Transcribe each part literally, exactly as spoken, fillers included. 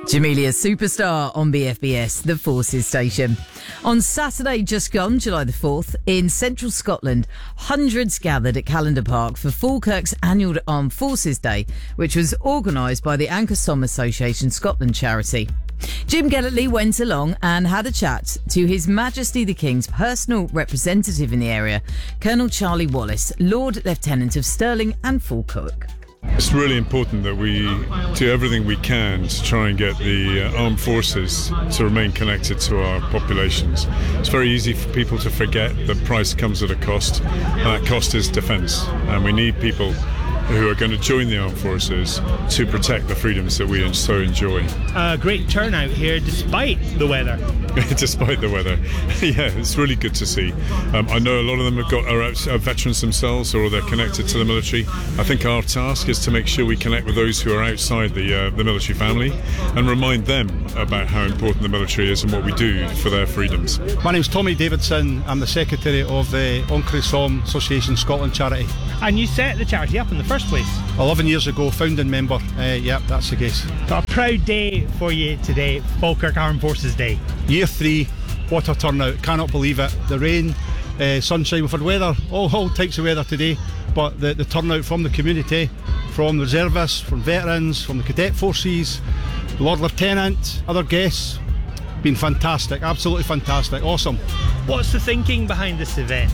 Jamelia Superstar on B F B S, the Forces station. On Saturday just gone, July the fourth, in central Scotland, hundreds gathered at Callender Park for Falkirk's annual Armed Forces Day, which was organised by the Anchorsom Association Scotland charity. Jim Gellertley went along and had a chat to His Majesty the King's personal representative in the area, Colonel Charlie Wallace, Lord Lieutenant of Stirling and Falkirk. It's really important that we do everything we can to try and get the uh, armed forces to remain connected to our populations. It's very easy for people to forget that price comes at a cost, and that cost is defence. And we need people who are going to join the armed forces to protect the freedoms that we so enjoy. A great turnout here despite the weather. Despite the weather. Yeah, it's really good to see. Um, I know a lot of them have got are, out, are veterans themselves, or they're connected to the military. I think our task is to make sure we connect with those who are outside the uh, the military family and remind them about how important the military is and what we do for their freedoms. My name's Tommy Davidson. I'm the Secretary of the Anchorsom Association Scotland charity. And you set the charity up in the first place? eleven years ago, founding member. Uh, yep, that's the case. So a proud day for you today, Falkirk Armed Forces Day. Year three, what a turnout. Cannot believe it. The rain, uh, sunshine, we've had weather, all, all types of weather today, but the, the turnout from the community, from the reservists, from veterans, from the cadet forces, the Lord Lieutenant, other guests, been fantastic, absolutely fantastic, awesome. What's the thinking behind this event?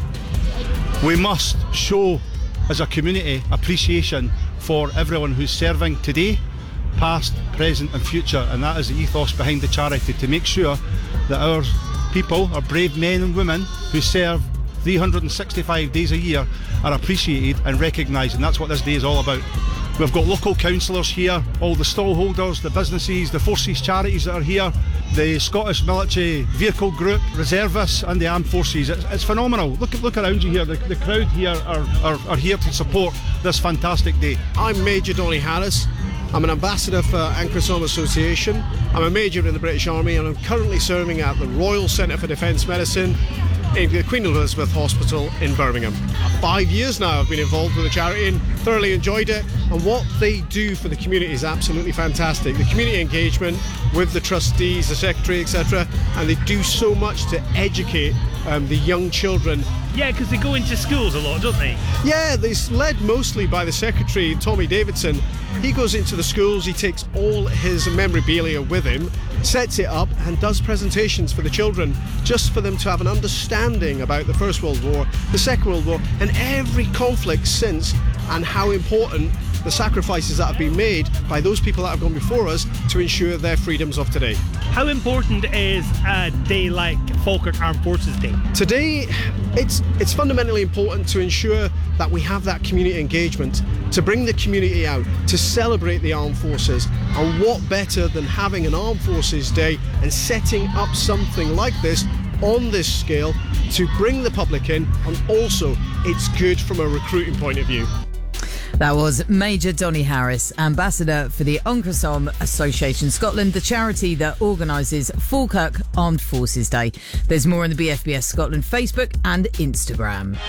We must show as a community appreciation for everyone who's serving today, past, present and future, and that is the ethos behind the charity, to make sure that our people, our brave men and women who serve three hundred sixty-five days a year, are appreciated and recognised, and that's what this day is all about. We've got local councillors here, all the stallholders, the businesses, the forces charities that are here, the Scottish Military Vehicle Group, reservists and the armed forces. It's, it's phenomenal. Look, look around you here. The, the crowd here are, are, are here to support this fantastic day. I'm Major Donny Harris. I'm an ambassador for Anchorsom Association. I'm a major in the British Army and I'm currently serving at the Royal Centre for Defence Medicine in the Queen Elizabeth Hospital in Birmingham. Five years now I've been involved with the charity and thoroughly enjoyed it, and what they do for the community is absolutely fantastic. The community engagement with the trustees, the secretary, et cetera, and they do so much to educate um, the young children. Yeah, because they go into schools a lot, don't they? Yeah, they're led mostly by the secretary, Tommy Davidson. He goes into the schools, he takes all his memorabilia with him, sets it up and does presentations for the children, just for them to have an understanding about the First World War, the Second World War and every conflict since, and how important the sacrifices that have been made by those people that have gone before us to ensure their freedoms of today. How important is a day like Falkirk Armed Forces Day? Today, it's it's fundamentally important to ensure that we have that community engagement, to bring the community out, to celebrate the armed forces. And what better than having an Armed Forces Day and setting up something like this on this scale to bring the public in, and also it's good from a recruiting point of view. That was Major Donny Harris, Ambassador for the Anchorsom Association Scotland, the charity that organises Falkirk Armed Forces Day. There's more on the B F B S Scotland Facebook and Instagram.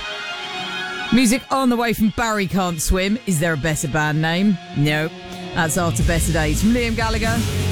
Music on the way from Barry Can't Swim. Is there a better band name? No. That's After Better Days from Liam Gallagher.